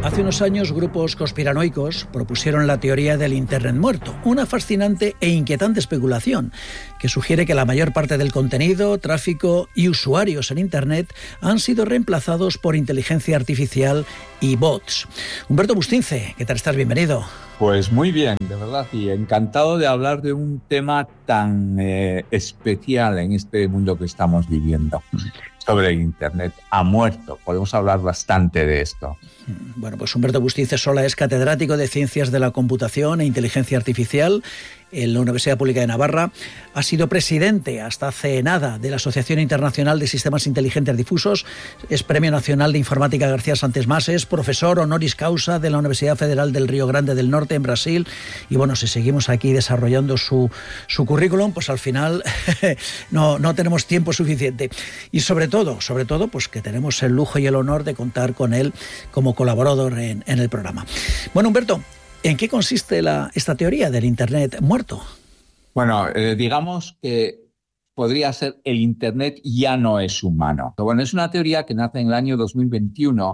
Hace unos años, grupos conspiranoicos propusieron la teoría del Internet muerto, una fascinante e inquietante especulación que sugiere que la mayor parte del contenido, tráfico y usuarios en Internet han sido reemplazados por inteligencia artificial y bots. Humberto Bustince, ¿qué tal estás? Bienvenido. Pues muy bien, de verdad, y encantado de hablar de un tema tan especial en este mundo que estamos viviendo. Sobre Internet ha muerto. Podemos hablar bastante de esto. Bueno, pues Humberto Bustince Sola es catedrático de Ciencias de la Computación e Inteligencia Artificial en la Universidad Pública de Navarra. Ha sido presidente hasta hace nada de la Asociación Internacional de Sistemas Inteligentes Difusos. Es Premio Nacional de Informática García Santos Mas, profesor honoris causa de la Universidad Federal del Río Grande del Norte en Brasil. Y bueno, si seguimos aquí desarrollando su currículum, pues al final no tenemos tiempo suficiente. Y sobre todo, pues que tenemos el lujo y el honor de contar con él como colaborador en el programa. Bueno, Humberto, ¿en qué consiste esta teoría del Internet muerto? Bueno, digamos que podría ser el Internet ya no es humano. Bueno, es una teoría que nace en el año 2021.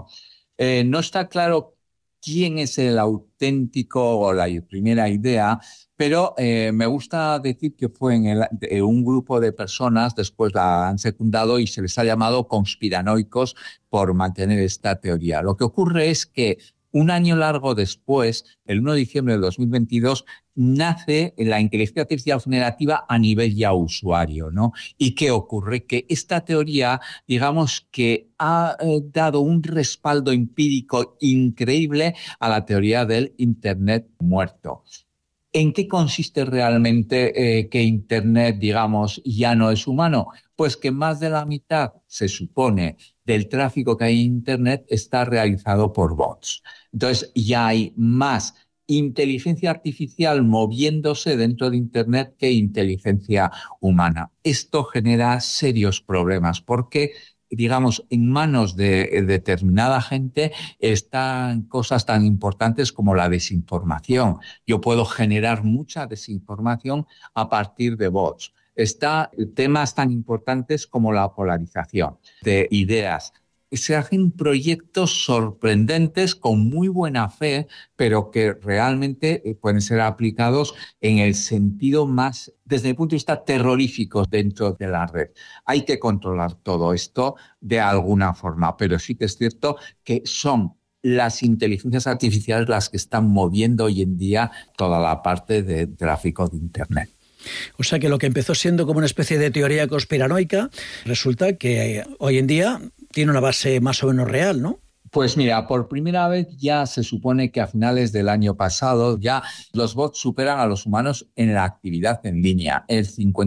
No está claro quién es el auténtico o la primera idea, pero me gusta decir que fue en un grupo de personas, después la han secundado y se les ha llamado conspiranoicos por mantener esta teoría. Lo que ocurre es que un año largo después, el 1 de diciembre de 2022, nace la inteligencia artificial generativa a nivel ya usuario, ¿no? ¿Y qué ocurre? Que esta teoría, digamos que ha dado un respaldo empírico increíble a la teoría del Internet muerto. ¿En qué consiste realmente que Internet, digamos, ya no es humano? Pues que más de la mitad, se supone, del tráfico que hay en Internet está realizado por bots. Entonces, ya hay más inteligencia artificial moviéndose dentro de Internet que inteligencia humana. Esto genera serios problemas porque, digamos, en manos de determinada gente están cosas tan importantes como la desinformación. Yo puedo generar mucha desinformación a partir de bots. Está temas tan importantes como la polarización de ideas. Se hacen proyectos sorprendentes con muy buena fe, pero que realmente pueden ser aplicados en el sentido más, desde el punto de vista terrorífico dentro de la red. Hay que controlar todo esto de alguna forma, pero sí que es cierto que son las inteligencias artificiales las que están moviendo hoy en día toda la parte de tráfico de Internet. O sea que lo que empezó siendo como una especie de teoría conspiranoica, resulta que hoy en día tiene una base más o menos real, ¿no? Pues mira, por primera vez ya se supone que a finales del año pasado ya los bots superan a los humanos en la actividad en línea. El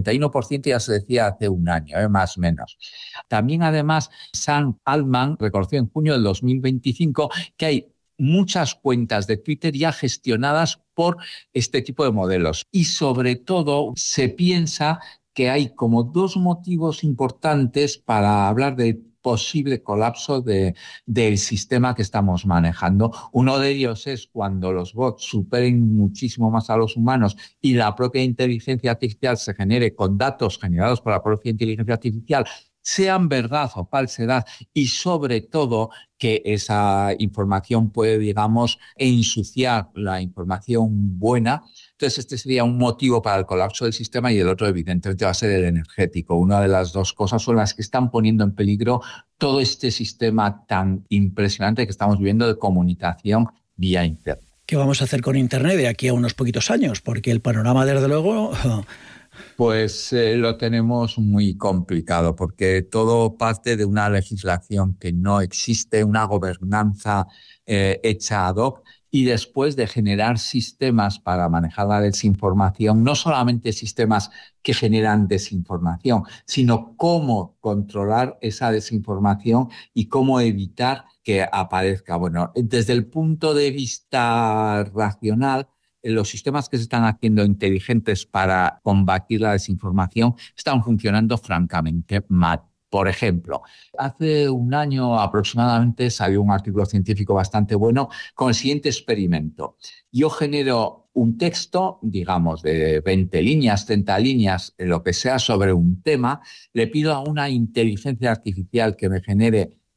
51% ya se decía hace un año, más o menos. También además Sam Altman reconoció en junio del 2025 que hay muchas cuentas de Twitter ya gestionadas por este tipo de modelos. Y sobre todo se piensa que hay como dos motivos importantes para hablar de posible colapso del sistema que estamos manejando. Uno de ellos es cuando los bots superen muchísimo más a los humanos y la propia inteligencia artificial se genere con datos generados por la propia inteligencia artificial, sean verdad o falsedad, y sobre todo que esa información puede, digamos, ensuciar la información buena. Entonces, este sería un motivo para el colapso del sistema y el otro, evidentemente, va a ser el energético. Una de las dos cosas son las que están poniendo en peligro todo este sistema tan impresionante que estamos viviendo de comunicación vía Internet. ¿Qué vamos a hacer con Internet de aquí a unos poquitos años? Porque el panorama, desde luego... Pues lo tenemos muy complicado porque todo parte de una legislación que no existe, una gobernanza hecha ad hoc, y después de generar sistemas para manejar la desinformación, no solamente sistemas que generan desinformación, sino cómo controlar esa desinformación y cómo evitar que aparezca. Bueno, desde el punto de vista racional, los sistemas que se están haciendo inteligentes para combatir la desinformación están funcionando francamente mal. Por ejemplo, hace un año aproximadamente salió un artículo científico bastante bueno con el siguiente experimento. Yo genero un texto, digamos, de 20 líneas, 30 líneas, lo que sea, sobre un tema. Le pido a una inteligencia artificial que me genere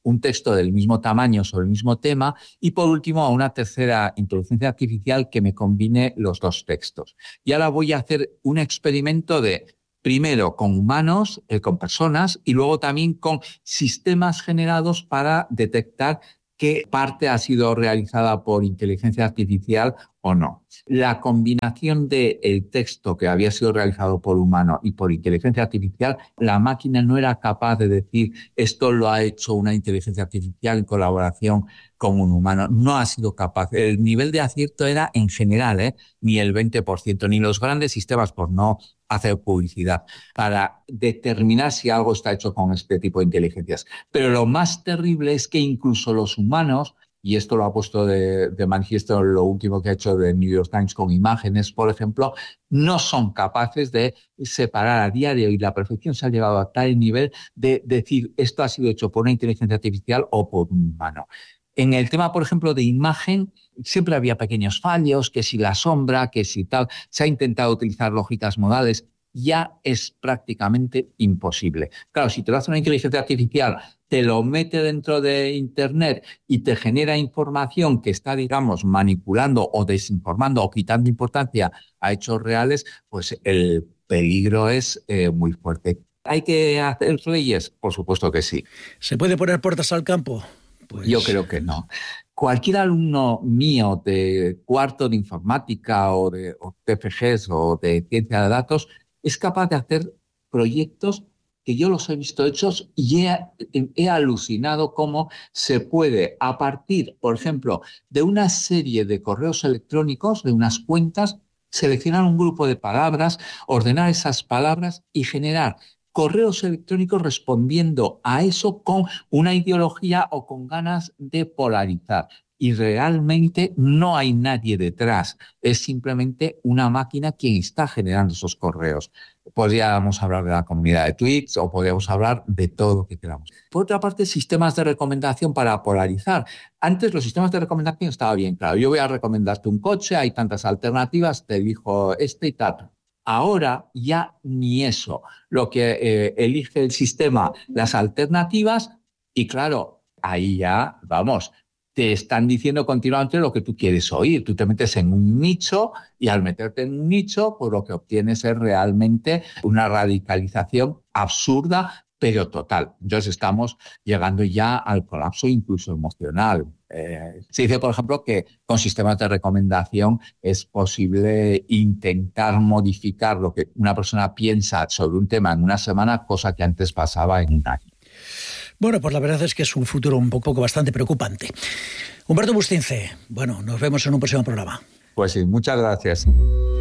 un texto del mismo tamaño sobre el mismo tema y, por último, a una tercera inteligencia artificial que me combine los dos textos. Y ahora voy a hacer un experimento primero con humanos, con personas, y luego también con sistemas generados para detectar qué parte ha sido realizada por inteligencia artificial o no. La combinación del texto que había sido realizado por humano y por inteligencia artificial, la máquina no era capaz de decir esto lo ha hecho una inteligencia artificial en colaboración con un humano. No ha sido capaz. El nivel de acierto era en general, ni el 20%, ni los grandes sistemas, por no hacer publicidad, para determinar si algo está hecho con este tipo de inteligencias. Pero lo más terrible es que incluso los humanos, y esto lo ha puesto de manifiesto lo último que ha hecho The New York Times con imágenes, por ejemplo, no son capaces de separar a diario, y la perfección se ha llegado a tal nivel de decir esto ha sido hecho por una inteligencia artificial o por un humano. En el tema, por ejemplo, de imagen, siempre había pequeños fallos, que si la sombra, que si tal. Se ha intentado utilizar lógicas modales, ya es prácticamente imposible. Claro, si te lo hace una inteligencia artificial, te lo mete dentro de Internet y te genera información que está, digamos, manipulando o desinformando o quitando importancia a hechos reales, pues el peligro es muy fuerte. ¿Hay que hacer leyes? Por supuesto que sí. ¿Se puede poner puertas al campo? Pues... Yo creo que no. Cualquier alumno mío de cuarto de informática o de TFGs o de ciencia de datos es capaz de hacer proyectos que yo los he visto hechos y he alucinado cómo se puede, a partir, por ejemplo, de una serie de correos electrónicos, de unas cuentas, seleccionar un grupo de palabras, ordenar esas palabras y generar correos electrónicos respondiendo a eso con una ideología o con ganas de polarizar. Y realmente no hay nadie detrás, es simplemente una máquina quien está generando esos correos. Podríamos hablar de la comunidad de tweets o podríamos hablar de todo lo que queramos. Por otra parte, sistemas de recomendación para polarizar. Antes los sistemas de recomendación estaban bien, claro. Yo voy a recomendarte un coche, hay tantas alternativas, te elijo este y tal. Ahora ya ni eso. Lo que elige el sistema, las alternativas, y claro, ahí ya, vamos, te están diciendo continuamente lo que tú quieres oír. Tú te metes en un nicho y al meterte en un nicho, pues lo que obtienes es realmente una radicalización absurda, pero total. Entonces estamos llegando ya al colapso incluso emocional. Se dice, por ejemplo, que con sistemas de recomendación es posible intentar modificar lo que una persona piensa sobre un tema en una semana, cosa que antes pasaba en un año. Bueno, pues la verdad es que es un futuro un poco bastante preocupante. Humberto Bustince, bueno, nos vemos en un próximo programa. Pues sí, muchas gracias.